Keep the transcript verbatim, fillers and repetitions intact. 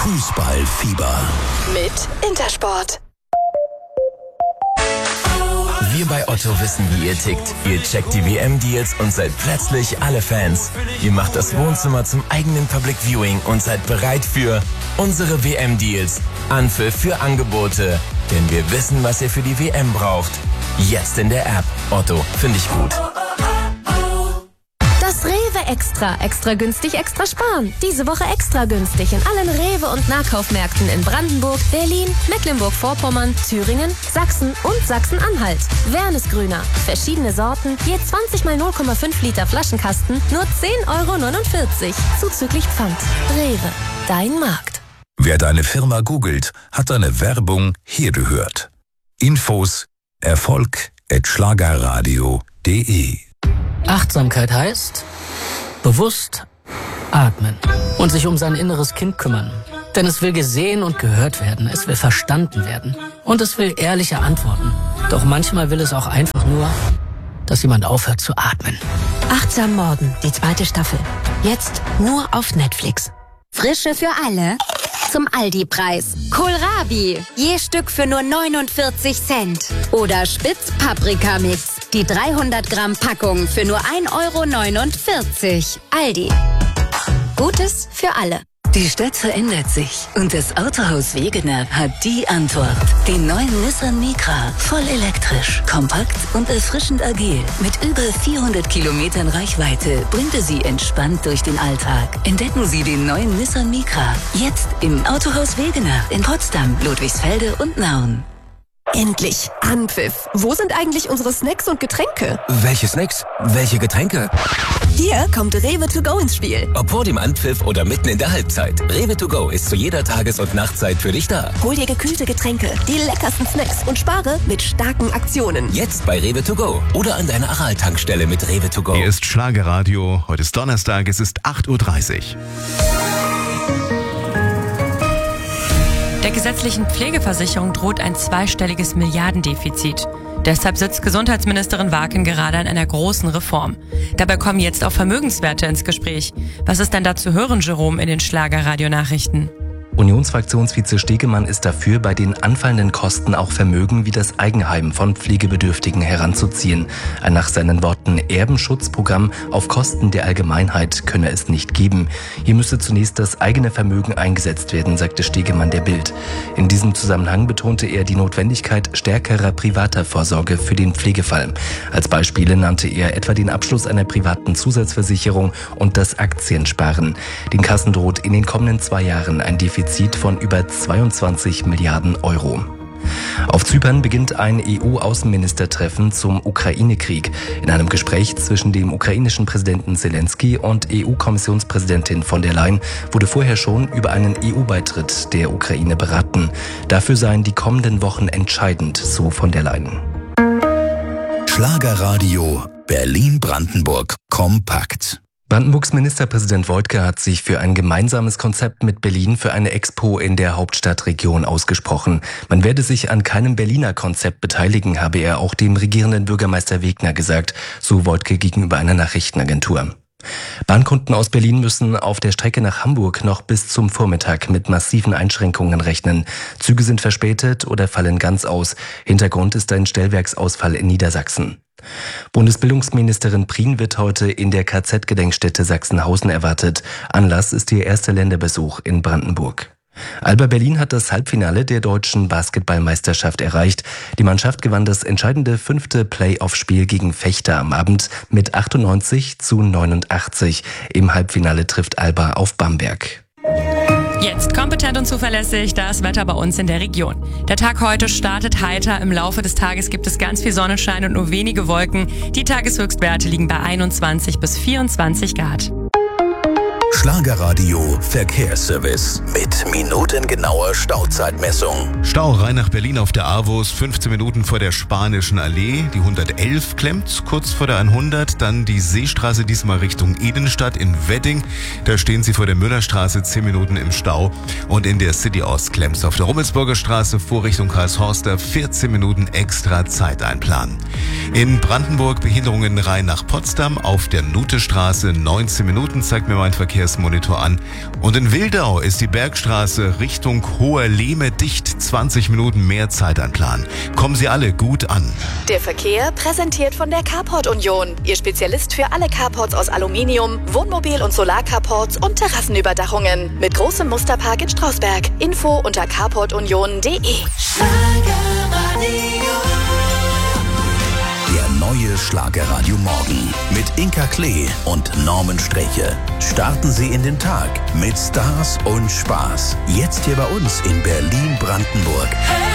Fußballfieber mit Intersport. Wir bei Otto wissen, wie ihr tickt. Ihr checkt die W M-Deals und seid plötzlich alle Fans. Ihr macht das Wohnzimmer zum eigenen Public Viewing und seid bereit für unsere W M-Deals. Anpfiff für Angebote. Denn wir wissen, was ihr für die W M braucht. Jetzt in der App. Otto, finde ich gut. Das Rewe Extra. Extra günstig, extra sparen. Diese Woche extra günstig in allen Rewe- und Nahkaufmärkten in Brandenburg, Berlin, Mecklenburg-Vorpommern, Thüringen, Sachsen und Sachsen-Anhalt. Wernesgrüner. Verschiedene Sorten, je zwanzig mal null Komma fünf Liter Flaschenkasten, nur zehn Euro neunundvierzig. Zuzüglich Pfand. Rewe. Dein Markt. Wer deine Firma googelt, hat deine Werbung hier gehört. Infos Erfolg at schlagerradio punkt de. Achtsamkeit heißt bewusst atmen und sich um sein inneres Kind kümmern. Denn es will gesehen und gehört werden, es will verstanden werden und es will ehrliche Antworten. Doch manchmal will es auch einfach nur, dass jemand aufhört zu atmen. Achtsam Morgen, die zweite Staffel. Jetzt nur auf Netflix. Frische für alle zum Aldi-Preis. Kohlrabi, je Stück für nur neunundvierzig Cent. Oder Spitz-Paprika-Mix, die dreihundert Gramm Packung für nur ein Euro neunundvierzig. Aldi. Gutes für alle. Die Stadt verändert sich und das Autohaus Wegener hat die Antwort. Den neuen Nissan Micra, voll elektrisch, kompakt und erfrischend agil. Mit über vierhundert Kilometern Reichweite bringt er Sie entspannt durch den Alltag. Entdecken Sie den neuen Nissan Micra jetzt im Autohaus Wegener in Potsdam, Ludwigsfelde und Nauen. Endlich Anpfiff. Wo sind eigentlich unsere Snacks und Getränke? Welche Snacks? Welche Getränke? Hier kommt Rewe to go ins Spiel. Ob vor dem Anpfiff oder mitten in der Halbzeit. Rewe to go ist zu jeder Tages- und Nachtzeit für dich da. Hol dir gekühlte Getränke, die leckersten Snacks und spare mit starken Aktionen. Jetzt bei Rewe to go oder an deiner Aral-Tankstelle mit Rewe to go. Hier ist Schlagerradio. Heute ist Donnerstag, es ist acht Uhr dreißig. Der gesetzlichen Pflegeversicherung droht ein zweistelliges Milliardendefizit. Deshalb sitzt Gesundheitsministerin Warken gerade an einer großen Reform. Dabei kommen jetzt auch Vermögenswerte ins Gespräch. Was ist denn da zu hören, Jerome, in den Schlagerradio-Nachrichten? Unionsfraktionsvize Stegemann ist dafür, bei den anfallenden Kosten auch Vermögen wie das Eigenheim von Pflegebedürftigen heranzuziehen. Ein nach seinen Worten Erbenschutzprogramm auf Kosten der Allgemeinheit könne es nicht geben. Hier müsse zunächst das eigene Vermögen eingesetzt werden, sagte Stegemann der Bild. In diesem Zusammenhang betonte er die Notwendigkeit stärkerer privater Vorsorge für den Pflegefall. Als Beispiele nannte er etwa den Abschluss einer privaten Zusatzversicherung und das Aktiensparen. Den Kassen droht in den kommenden zwei Jahren ein Defizit von über zweiundzwanzig Milliarden Euro. Auf Zypern beginnt ein E U-Außenministertreffen zum Ukraine-Krieg. In einem Gespräch zwischen dem ukrainischen Präsidenten Zelensky und E U-Kommissionspräsidentin von der Leyen wurde vorher schon über einen E U-Beitritt der Ukraine beraten. Dafür seien die kommenden Wochen entscheidend, so von der Leyen. Schlagerradio Berlin-Brandenburg kompakt. Brandenburgs Ministerpräsident Woidke hat sich für ein gemeinsames Konzept mit Berlin für eine Expo in der Hauptstadtregion ausgesprochen. Man werde sich an keinem Berliner Konzept beteiligen, habe er auch dem regierenden Bürgermeister Wegner gesagt, so Woidke gegenüber einer Nachrichtenagentur. Bahnkunden aus Berlin müssen auf der Strecke nach Hamburg noch bis zum Vormittag mit massiven Einschränkungen rechnen. Züge sind verspätet oder fallen ganz aus. Hintergrund ist ein Stellwerksausfall in Niedersachsen. Bundesbildungsministerin Prien wird heute in der K Z-Gedenkstätte Sachsenhausen erwartet. Anlass ist ihr erster Länderbesuch in Brandenburg. Alba Berlin hat das Halbfinale der deutschen Basketballmeisterschaft erreicht. Die Mannschaft gewann das entscheidende fünfte Playoff-Spiel gegen Vechta am Abend mit achtundneunzig zu neunundachtzig. Im Halbfinale trifft Alba auf Bamberg. Jetzt kompetent und zuverlässig das Wetter bei uns in der Region. Der Tag heute startet heiter. Im Laufe des Tages gibt es ganz viel Sonnenschein und nur wenige Wolken. Die Tageshöchstwerte liegen bei einundzwanzig bis vierundzwanzig Grad. Schlagerradio Verkehrsservice mit minutengenauer Stauzeitmessung. Stau rein nach Berlin auf der AWOS, fünfzehn Minuten vor der Spanischen Allee. Die hundertelf klemmt kurz vor der hundert. Dann die Seestraße, diesmal Richtung Edenstadt in Wedding. Da stehen Sie vor der Müllerstraße, zehn Minuten im Stau. Und in der City Ost klemmt's auf der Rummelsburger Straße vor Richtung Karlshorster, vierzehn Minuten extra Zeit einplanen. In Brandenburg Behinderungen rein nach Potsdam auf der Nutestraße. neunzehn Minuten zeigt mir mein Verkehrsmonitor an. Und in Wildau ist die Bergstraße Richtung Hoher Lehme dicht. zwanzig Minuten mehr Zeitanplan. Kommen Sie alle gut an. Der Verkehr präsentiert von der Carport Union. Ihr Spezialist für alle Carports aus Aluminium, Wohnmobil- und Solarcarports und Terrassenüberdachungen. Mit großem Musterpark in Strausberg. Info unter carport union punkt de. Der neue Schlagerradio Morgen mit Inka Klee und Norman Streche. Starten Sie in den Tag mit Stars und Spaß. Jetzt hier bei uns in Berlin-Brandenburg.